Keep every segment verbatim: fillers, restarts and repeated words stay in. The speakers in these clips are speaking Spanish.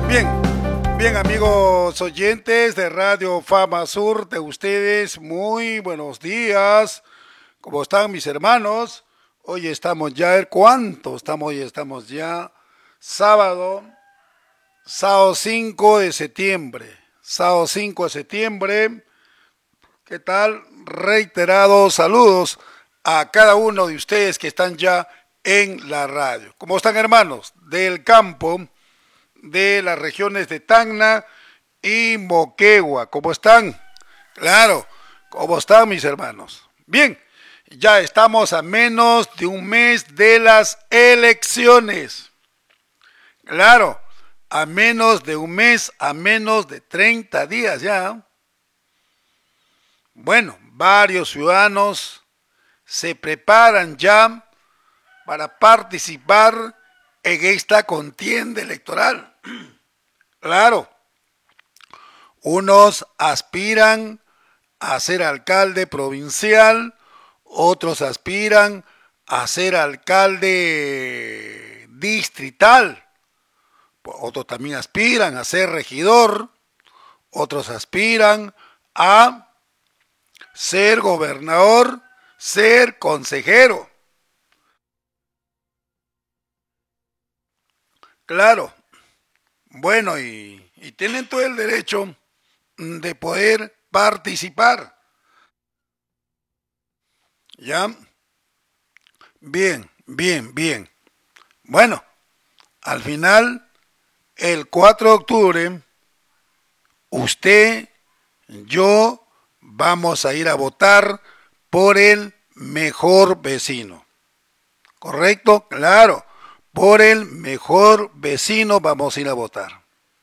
Bien, bien amigos oyentes de Radio Fama Sur, de ustedes, muy buenos días. ¿Cómo están mis hermanos? Hoy estamos ya, ¿cuánto estamos hoy? Estamos ya sábado, sábado cinco de septiembre. Sábado cinco de septiembre. ¿Qué tal? Reiterados saludos a cada uno de ustedes que están ya en la radio. ¿Cómo están hermanos? Del campo, de las regiones de Tacna y Moquegua. ¿Cómo están? Claro, ¿cómo están mis hermanos? Bien, ya estamos a menos de un mes de las elecciones. Claro, a menos de un mes, a menos de treinta días ya. Bueno, varios ciudadanos se preparan ya para participar en esta contienda electoral. Claro, unos aspiran a ser alcalde provincial, otros aspiran a ser alcalde distrital, otros también aspiran a ser regidor, otros aspiran a ser gobernador, ser consejero. Claro, bueno, y, y tienen todo el derecho de poder participar. ¿Ya? Bien, bien, bien. Bueno, al final, el cuatro de octubre, usted, yo, vamos a ir a votar por el mejor vecino. ¿Correcto? Claro. Por el mejor vecino vamos a ir a votar.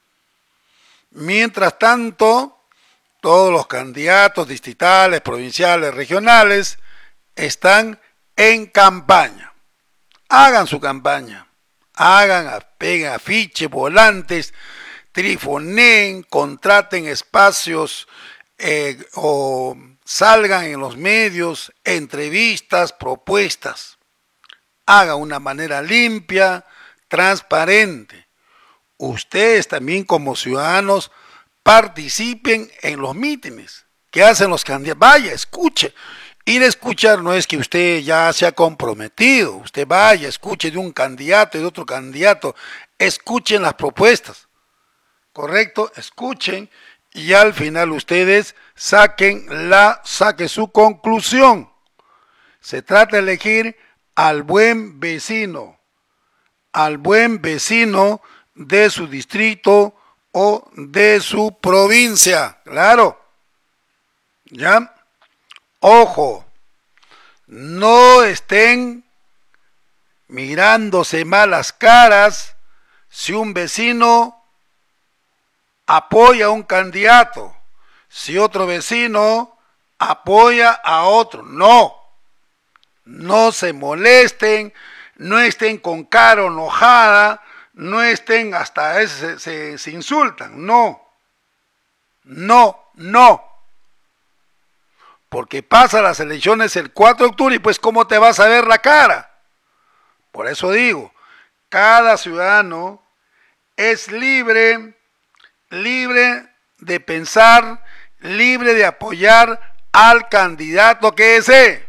Mientras tanto, todos los candidatos distritales, provinciales, regionales están en campaña. Hagan su campaña. Hagan, peguen afiches, volantes, trifoneen, contraten espacios eh, o salgan en los medios, entrevistas, propuestas. Haga una manera limpia, transparente. Ustedes también como ciudadanos participen en los mítines que hacen los candidatos. Vaya, escuche. Ir a escuchar no es que usted ya se ha comprometido. Usted vaya, escuche de un candidato y de otro candidato. Escuchen las propuestas. ¿Correcto? Escuchen y al final ustedes saquen, la, saquen su conclusión. Se trata de elegir al buen vecino, al buen vecino de su distrito o de su provincia, claro, ¿ya? Ojo, no estén mirándose malas caras si un vecino apoya a un candidato, si otro vecino apoya a otro, no. No se molesten, no estén con cara enojada, no estén hasta a veces se, se, se insultan, no, no, no. Porque pasa las elecciones el cuatro de octubre y pues ¿cómo te vas a ver la cara? Por eso digo, cada ciudadano es libre, libre de pensar, libre de apoyar al candidato que desee.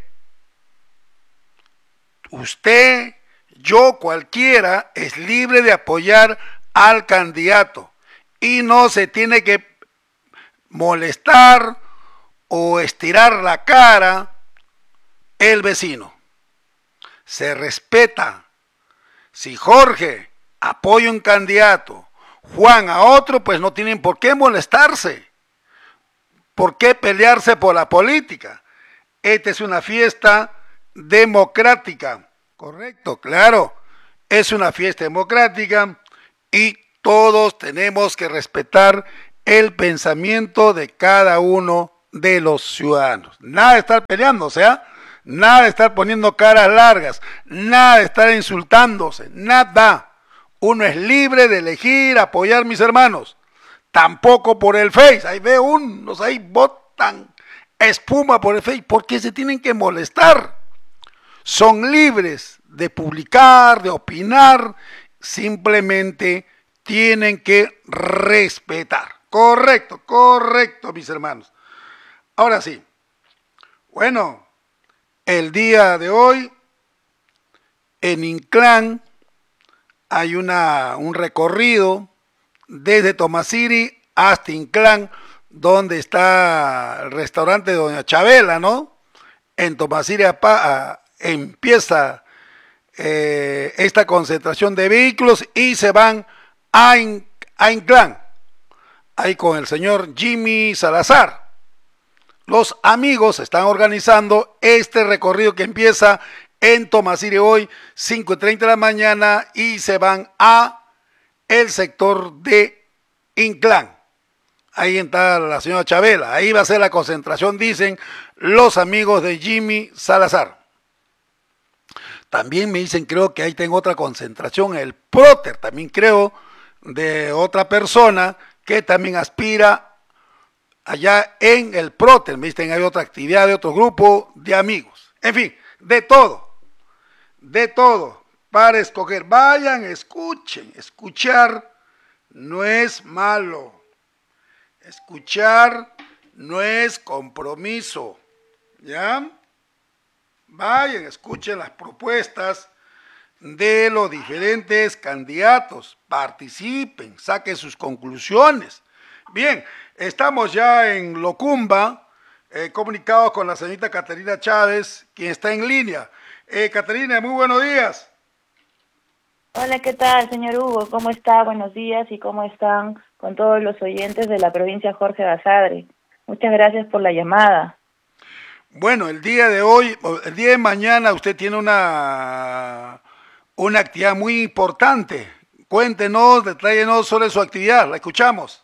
Usted, yo, cualquiera, es libre de apoyar al candidato y no se tiene que molestar o estirar la cara el vecino. Se respeta. Si Jorge apoya un candidato, Juan a otro, pues no tienen por qué molestarse. ¿Por qué pelearse por la política? Esta es una fiesta democrática, correcto, claro, es una fiesta democrática y todos tenemos que respetar el pensamiento de cada uno de los ciudadanos. Nada de estar peleando, o sea, nada de estar poniendo caras largas, nada de estar insultándose, nada. Uno es libre de elegir, apoyar mis hermanos, tampoco por el Face. Ahí ve unos, ahí botan espuma por el Face, ¿por qué se tienen que molestar? Son libres de publicar, de opinar, simplemente tienen que respetar. Correcto, correcto, mis hermanos. Ahora sí, bueno, el día de hoy en Inclán hay una, un recorrido desde Tomasiri hasta Inclán, donde está el restaurante de Doña Chabela, ¿no? En Tomasiri empieza eh, esta concentración de vehículos y se van a, In, a Inclán, ahí con el señor Jimmy Salazar. Los amigos están organizando este recorrido que empieza en Tomasiri hoy, cinco y treinta de la mañana, y se van a el sector de Inclán. Ahí está la señora Chabela, ahí va a ser la concentración, dicen los amigos de Jimmy Salazar. También me dicen, creo que ahí tengo otra concentración, el próter, también creo, de otra persona que también aspira allá en el próter. Me dicen, hay otra actividad de otro grupo de amigos. En fin, de todo, de todo, para escoger. Vayan, escuchen, escuchar no es malo. Escuchar no es compromiso, ¿ya? Vayan, escuchen las propuestas de los diferentes candidatos, participen, saquen sus conclusiones. Bien, estamos ya en Locumba, eh, comunicados con la señorita Caterina Chávez, quien está en línea. Eh, Caterina, muy buenos días. Hola, ¿qué tal, señor Hugo? ¿Cómo está? Buenos días y cómo están con todos los oyentes de la provincia Jorge Basadre. Muchas gracias por la llamada. Bueno, el día de hoy, el día de mañana usted tiene una, una actividad muy importante. Cuéntenos, detállenos sobre su actividad, la escuchamos.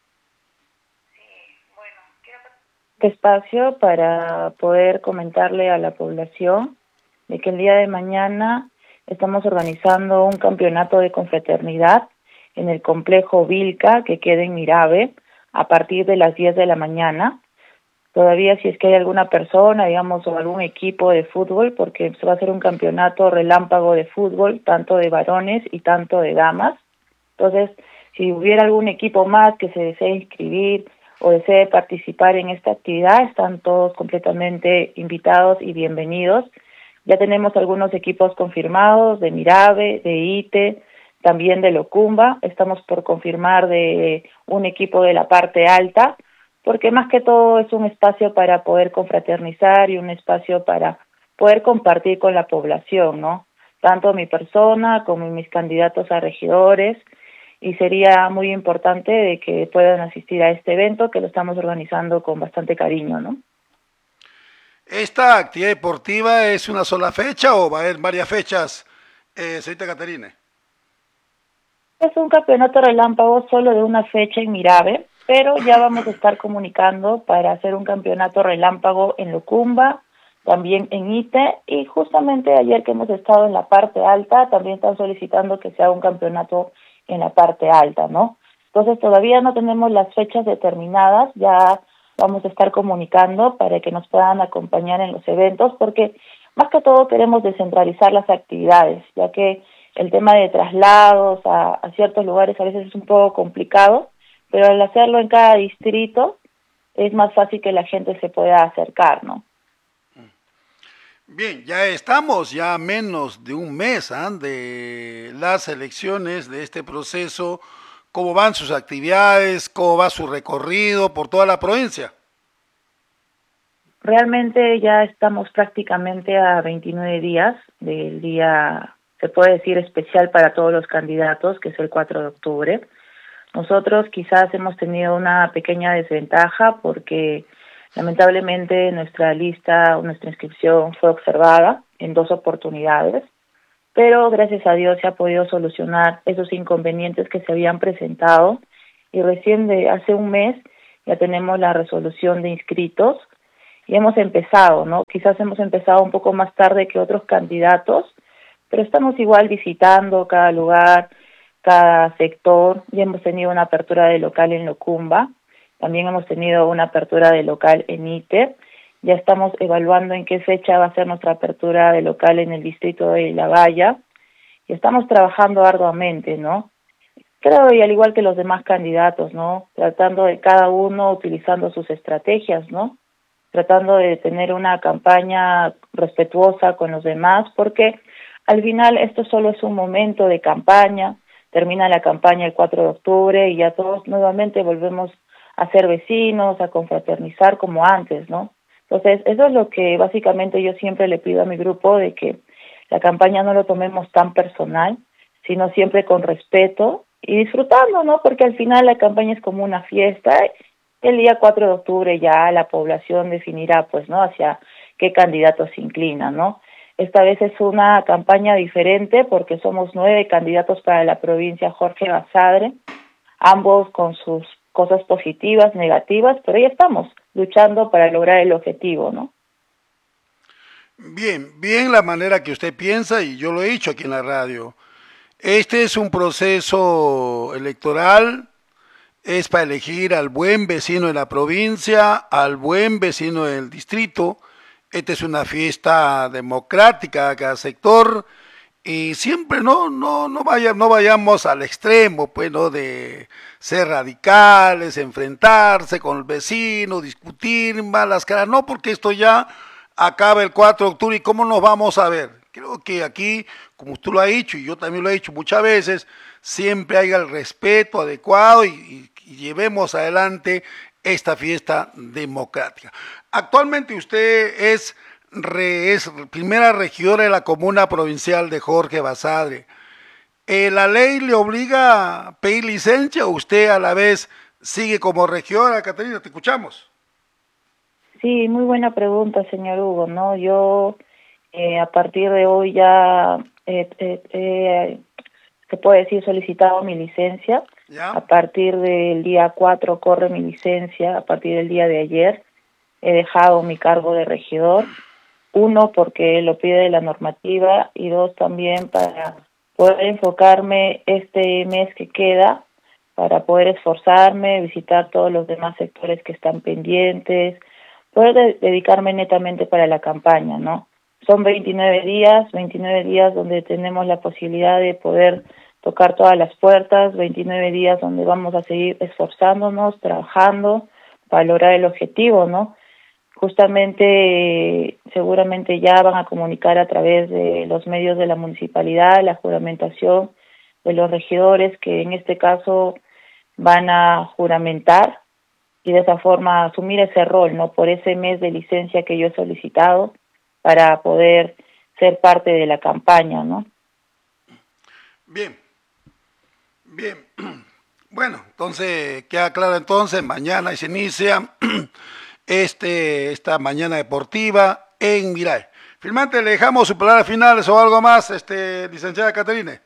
Sí, bueno, quiero este espacio para poder comentarle a la población de que el día de mañana estamos organizando un campeonato de confraternidad en el complejo Vilca, que queda en Mirabe, a partir de las diez de la mañana. Todavía si es que hay alguna persona, digamos, o algún equipo de fútbol, porque se va a hacer un campeonato relámpago de fútbol, tanto de varones y tanto de damas. Entonces, si hubiera algún equipo más que se desee inscribir o desee participar en esta actividad, están todos completamente invitados y bienvenidos. Ya tenemos algunos equipos confirmados de Mirabe, de Ite, también de Locumba. Estamos por confirmar de un equipo de la parte alta, porque más que todo es un espacio para poder confraternizar y un espacio para poder compartir con la población, ¿no? Tanto mi persona como mis candidatos a regidores, y sería muy importante de que puedan asistir a este evento que lo estamos organizando con bastante cariño, ¿no? ¿Esta actividad deportiva es una sola fecha o va a haber varias fechas, eh, señorita Caterina? Es un campeonato relámpago solo de una fecha en Mirabe, pero ya vamos a estar comunicando para hacer un campeonato relámpago en Locumba, también en Ite, y justamente ayer que hemos estado en la parte alta, también están solicitando que sea un campeonato en la parte alta, ¿no? Entonces todavía no tenemos las fechas determinadas, ya vamos a estar comunicando para que nos puedan acompañar en los eventos, porque más que todo queremos descentralizar las actividades, ya que el tema de traslados a, a ciertos lugares a veces es un poco complicado, pero al hacerlo en cada distrito es más fácil que la gente se pueda acercar, ¿no? Bien, ya estamos ya a menos de un mes ¿eh? de las elecciones, de este proceso. ¿Cómo van sus actividades? ¿Cómo va su recorrido por toda la provincia? Realmente ya estamos prácticamente a veintinueve días del día, se puede decir, especial para todos los candidatos, que es el cuatro de octubre. Nosotros quizás hemos tenido una pequeña desventaja porque lamentablemente nuestra lista o nuestra inscripción fue observada en dos oportunidades, pero gracias a Dios se ha podido solucionar esos inconvenientes que se habían presentado y recién de hace un mes ya tenemos la resolución de inscritos y hemos empezado, ¿no? Quizás hemos empezado un poco más tarde que otros candidatos, pero estamos igual visitando cada lugar, cada sector. Ya hemos tenido una apertura de local en Locumba, también hemos tenido una apertura de local en Ite, ya estamos evaluando en qué fecha va a ser nuestra apertura de local en el distrito de La Valla, y estamos trabajando arduamente, ¿no? creo, y al igual que los demás candidatos, ¿no? Tratando de cada uno utilizando sus estrategias, ¿no? Tratando de tener una campaña respetuosa con los demás, porque al final esto solo es un momento de campaña, termina la campaña el cuatro de octubre y ya todos nuevamente volvemos a ser vecinos, a confraternizar como antes, ¿no? Entonces, eso es lo que básicamente yo siempre le pido a mi grupo, de que la campaña no lo tomemos tan personal, sino siempre con respeto y disfrutando, ¿no? Porque al final la campaña es como una fiesta. El día cuatro de octubre ya la población definirá, pues, ¿no?, hacia qué candidato se inclina, ¿no? Esta vez es una campaña diferente porque somos nueve candidatos para la provincia Jorge Basadre, ambos con sus cosas positivas, negativas, pero ahí estamos, luchando para lograr el objetivo, ¿no? Bien, bien la manera que usted piensa, y yo lo he dicho aquí en la radio. Este es un proceso electoral, es para elegir al buen vecino de la provincia, al buen vecino del distrito. Esta es una fiesta democrática a cada sector, y siempre no no no vaya, no vayamos al extremo, pues, no, de ser radicales, enfrentarse con el vecino, discutir malas caras, no, porque esto ya acaba el cuatro de octubre y cómo nos vamos a ver. Creo que aquí, como usted lo ha dicho y yo también lo he dicho muchas veces, siempre haya el respeto adecuado, y, y, y llevemos adelante esta fiesta democrática. Actualmente usted es Re, es primera regidora de la comuna provincial de Jorge Basadre. Eh, ¿La ley le obliga a pedir licencia o usted a la vez sigue como regidora? Caterina, te escuchamos. Sí, muy buena pregunta, señor Hugo, ¿no? Yo eh, a partir de hoy ya, eh, eh, eh, se puede decir, solicitado mi licencia. ¿Ya? A partir del día cuatro corre mi licencia, a partir del día de ayer he dejado mi cargo de regidor. Uno, porque lo pide la normativa, y dos, también para poder enfocarme este mes que queda, para poder esforzarme, visitar todos los demás sectores que están pendientes, poder de dedicarme netamente para la campaña, ¿no? Son veintinueve días, veintinueve días donde tenemos la posibilidad de poder tocar todas las puertas, veintinueve días donde vamos a seguir esforzándonos, trabajando para lograr el objetivo, ¿no? Justamente, seguramente ya van a comunicar a través de los medios de la municipalidad la juramentación de los regidores, que en este caso van a juramentar y de esa forma asumir ese rol, ¿no?, por ese mes de licencia que yo he solicitado para poder ser parte de la campaña, ¿no? Bien, bien. Bueno, entonces queda claro, entonces mañana se inicia este, esta mañana deportiva en Miray. Firmante, le dejamos su palabra finales o algo más, este, licenciada Caterine.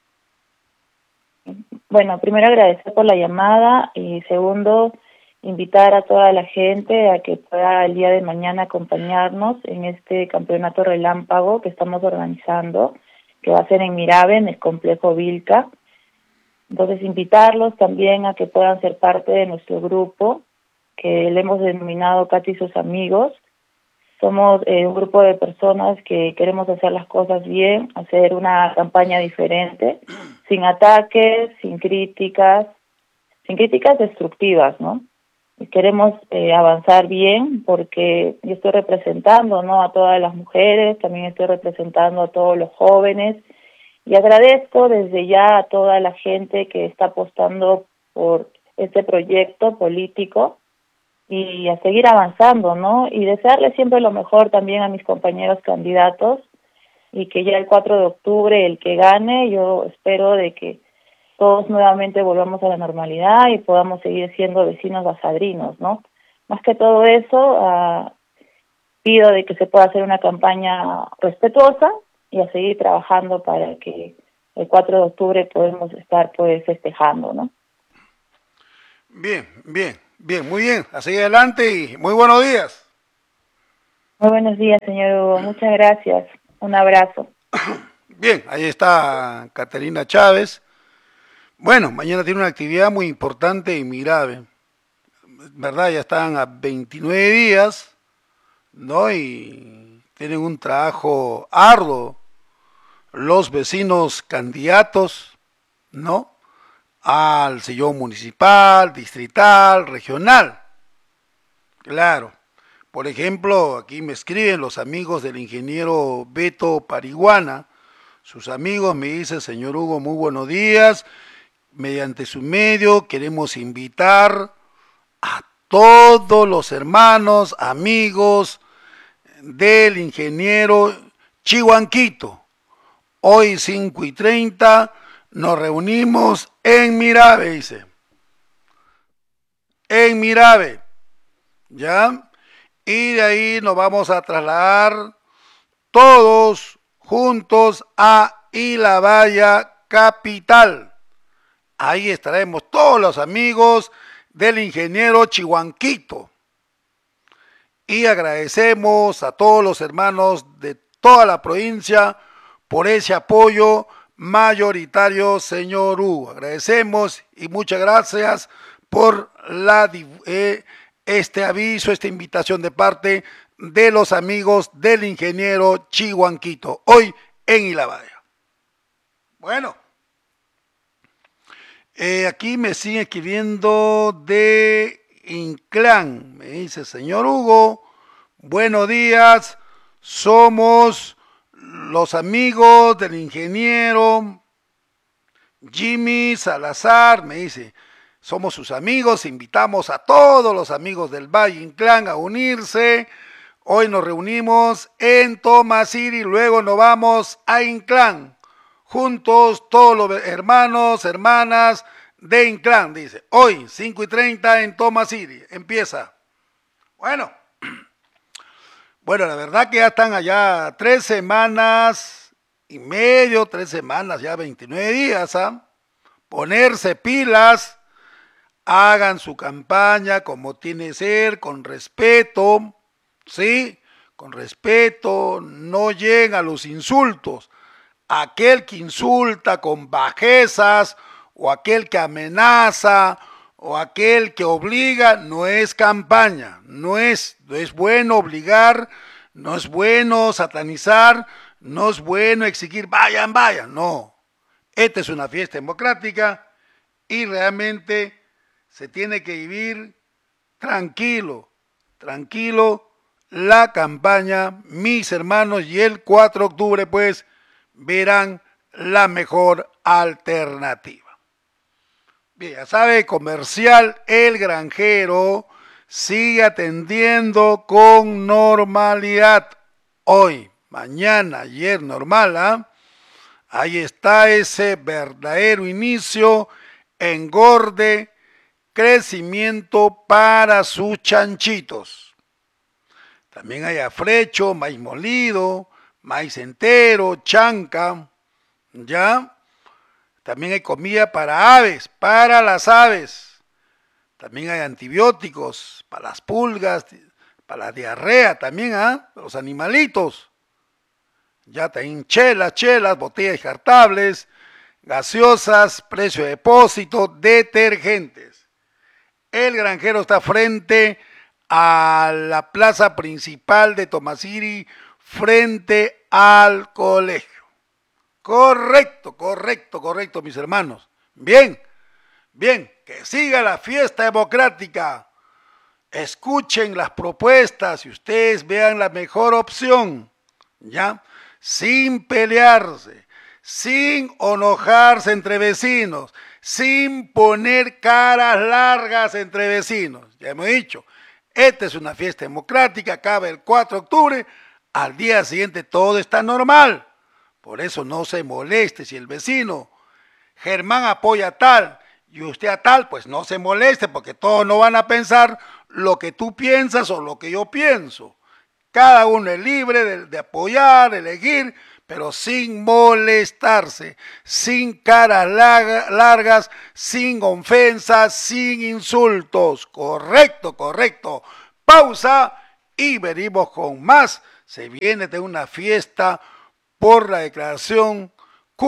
Bueno, primero agradecer por la llamada y segundo, invitar a toda la gente a que pueda el día de mañana acompañarnos en este campeonato relámpago que estamos organizando, que va a ser en Mirave, en el complejo Vilca. Entonces, invitarlos también a que puedan ser parte de nuestro grupo, que le hemos denominado Katy y sus amigos. Somos eh, un grupo de personas que queremos hacer las cosas bien, hacer una campaña diferente, sin ataques, sin críticas, sin críticas destructivas, ¿no? Y queremos eh, avanzar bien, porque yo estoy representando, ¿no?, a todas las mujeres, también estoy representando a todos los jóvenes, y agradezco desde ya a toda la gente que está apostando por este proyecto político, y a seguir avanzando, ¿no? Y desearle siempre lo mejor también a mis compañeros candidatos, y que ya el cuatro de octubre el que gane, yo espero de que todos nuevamente volvamos a la normalidad y podamos seguir siendo vecinos basadrinos, ¿no? Más que todo eso, uh, pido de que se pueda hacer una campaña respetuosa y a seguir trabajando para que el cuatro de octubre podamos estar, pues, festejando, ¿no? Bien, bien. Bien, muy bien, a seguir adelante y muy buenos días. Muy buenos días, señor Hugo, muchas gracias, un abrazo. Bien, ahí está Caterina Chávez. Bueno, mañana tiene una actividad muy importante en Mirave, ¿verdad? Ya están a veintinueve días, ¿no? Y tienen un trabajo arduo los vecinos candidatos, ¿no?, al sillón municipal, distrital, regional. Claro. Por ejemplo, aquí me escriben los amigos del ingeniero Beto Pariguana. Sus amigos me dicen, señor Hugo, muy buenos días. Mediante su medio queremos invitar a todos los hermanos, amigos del ingeniero Chihuanquito. Hoy cinco y treinta nos reunimos en Mirabe, dice. En Mirabe, ¿ya? Y de ahí nos vamos a trasladar todos juntos a Ilabaya capital. Ahí estaremos todos los amigos del ingeniero Chihuanquito. Y agradecemos a todos los hermanos de toda la provincia por ese apoyo mayoritario, señor Hugo. Agradecemos y muchas gracias por la, eh, este aviso, esta invitación de parte de los amigos del ingeniero Chihuanquito, hoy en Ilabaya. Bueno, eh, aquí me sigue escribiendo de Inclán, me dice, señor Hugo, buenos días, somos los amigos del ingeniero Jimmy Salazar, me dice, somos sus amigos, invitamos a todos los amigos del Valle Inclán a unirse. Hoy nos reunimos en Tomasiri, luego nos vamos a Inclán. Juntos todos los hermanos, hermanas de Inclán, dice. Hoy, cinco y treinta en Tomasiri, empieza. Bueno, bueno, la verdad que ya están allá tres semanas y medio, tres semanas, ya veintinueve días, ¿ah? Ponerse pilas. Hagan su campaña como tiene que ser, con respeto, ¿sí? Con respeto, no lleguen a los insultos. Aquel que insulta con bajezas, o aquel que amenaza, o aquel que obliga, no es campaña, no es, no es bueno obligar, no es bueno satanizar, no es bueno exigir, vayan, vayan, no. Esta es una fiesta democrática y realmente se tiene que vivir tranquilo, tranquilo la campaña, mis hermanos, y el cuatro de octubre pues verán la mejor alternativa. Bien, ya sabe, comercial El Granjero sigue atendiendo con normalidad. Hoy, mañana, ayer normal, ¿ah? ¿eh? Ahí está ese verdadero inicio, engorde, crecimiento para sus chanchitos. También hay afrecho, maíz molido, maíz entero, chanca, ¿ya? También hay comida para aves, para las aves. También hay antibióticos para las pulgas, para la diarrea también, ¿ah? ¿eh? Los animalitos. Ya también chelas, chelas, botellas descartables, gaseosas, precio de depósito, detergentes. El Granjero está frente a la plaza principal de Tomasiri, frente al colegio. Correcto, correcto, correcto, mis hermanos. Bien, bien, que siga la fiesta democrática. Escuchen las propuestas y ustedes vean la mejor opción, ¿ya? Sin pelearse, sin enojarse entre vecinos, sin poner caras largas entre vecinos. Ya hemos dicho, esta es una fiesta democrática, acaba el cuatro de octubre, al día siguiente todo está normal. Por eso no se moleste si el vecino Germán apoya a tal y usted a tal, pues no se moleste porque todos no van a pensar lo que tú piensas o lo que yo pienso. Cada uno es libre de, de apoyar, elegir, pero sin molestarse, sin caras larga, largas, sin ofensas, sin insultos. Correcto, correcto. Pausa y venimos con más. Se viene de una fiesta por la declaración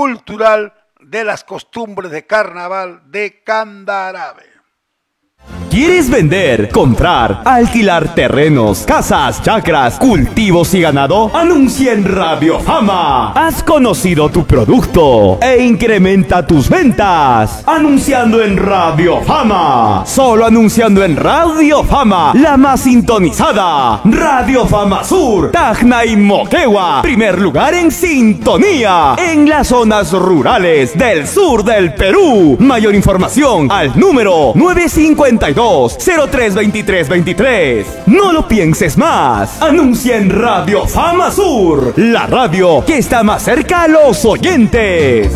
cultural de las costumbres de carnaval de Candarave. ¿Quieres vender, comprar, alquilar terrenos, casas, chacras, cultivos y ganado? Anuncia en Radio Fama. Has conocido tu producto e incrementa tus ventas. Anunciando en Radio Fama. Solo anunciando en Radio Fama, la más sintonizada. Radio Fama Sur, Tacna y Moquegua. Primer lugar en sintonía en las zonas rurales del sur del Perú. Mayor información al número nueve cinco dos, cero tres dos tres dos tres. No lo pienses más. Anuncia en Radio Fama Sur, la radio que está más cerca a los oyentes.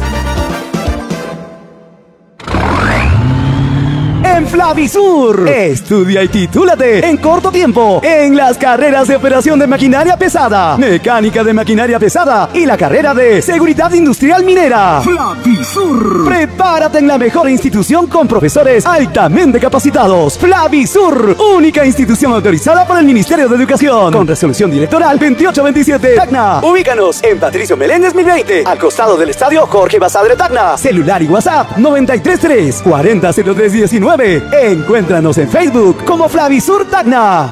En Flavisur, estudia y titúlate en corto tiempo en las carreras de operación de maquinaria pesada, mecánica de maquinaria pesada y la carrera de seguridad industrial minera. Flavisur. Prepárate en la mejor institución con profesores altamente capacitados. Flavisur, única institución autorizada por el Ministerio de Educación, con resolución directoral veintiocho veintisiete. Tacna. Ubícanos en Patricio Meléndez mil veinte, al costado del estadio Jorge Basadre Tacna. Celular y WhatsApp noventa y tres tres, cuarenta cero tres diecinueve. Encuéntranos en Facebook como Flavisur Tacna.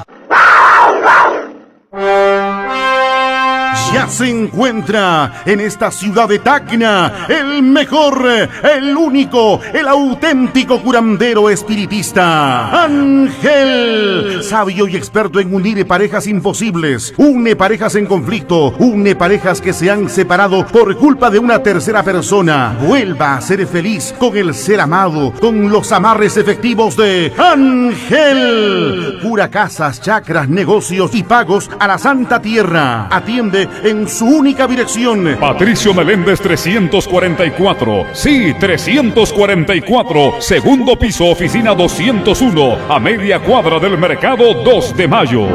Ya se encuentra en esta ciudad de Tacna el mejor, el único, el auténtico curandero espiritista, Ángel, sabio y experto en unir parejas imposibles, une parejas en conflicto, une parejas que se han separado por culpa de una tercera persona. Vuelva a ser feliz con el ser amado, con los amarres efectivos de Ángel. Cura casas, chacras, negocios y pagos a la Santa Tierra. Atiende en su única dirección. Patricio Meléndez trescientos cuarenta y cuatro. Sí, trescientos cuarenta y cuatro. Segundo piso, oficina doscientos uno. A media cuadra del mercado dos de mayo.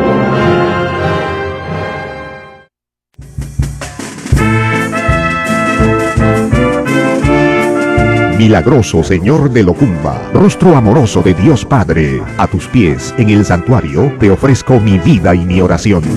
Milagroso Señor de Locumba, rostro amoroso de Dios Padre, a tus pies en el santuario te ofrezco mi vida y mi oración.